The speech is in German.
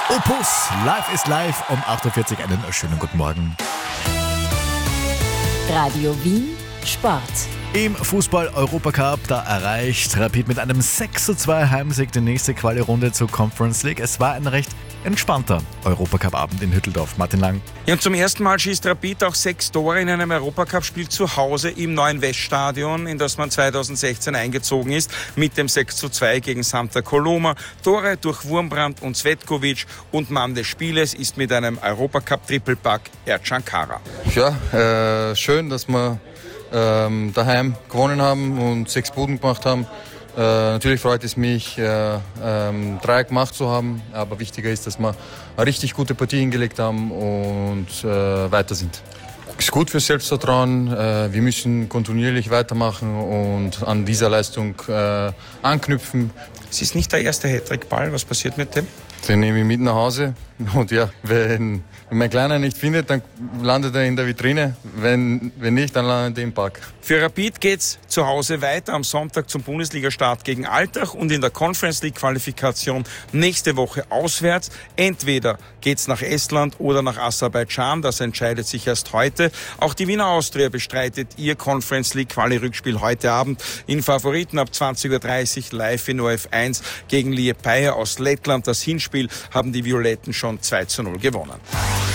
Opus, Live ist live um 8.40 Uhr. Einen schönen guten Morgen. Radio Wien Sport. Im Fußball-Europacup, da erreicht Rapid mit einem 6:2 Heimsieg die nächste Quali-Runde zur Conference League. Es war ein recht entspannter Europacup-Abend in Hütteldorf. Martin Lang. Ja, und zum ersten Mal schießt Rapid auch 6 Tore in einem Europacup-Spiel zu Hause im neuen Weststadion, in das man 2016 eingezogen ist, mit dem 6:2 gegen Santa Coloma. Tore durch Wurmbrand und Cvetkovic, und Mann des Spieles ist mit einem Europacup-Trippelpack Ercan Kara. Ja, schön, dass wir daheim gewonnen haben und 6 Buden gemacht haben. Natürlich freut es mich, 3 gemacht zu haben, aber wichtiger ist, dass wir eine richtig gute Partie hingelegt haben und weiter sind. Ist gut für Selbstvertrauen. Wir müssen kontinuierlich weitermachen und an dieser Leistung anknüpfen. Es ist nicht der erste Hattrick-Ball. Was passiert mit dem? Den nehme ich mit nach Hause. Und ja, wenn mein Kleiner nicht findet, dann landet er in der Vitrine. Wenn nicht, dann landet er im Park. Für Rapid geht's zu Hause weiter am Sonntag zum Bundesliga-Start gegen Altach und in der Conference League-Qualifikation nächste Woche auswärts. Entweder geht's nach Estland oder nach Aserbaidschan. Das entscheidet sich erst heute. Auch die Wiener Austria bestreitet ihr Conference League-Quali-Rückspiel heute Abend in Favoriten ab 20.30 Uhr live in OF1 gegen Liepāja aus Lettland. Das Hinspiel haben die Violetten schon 2:0 gewonnen.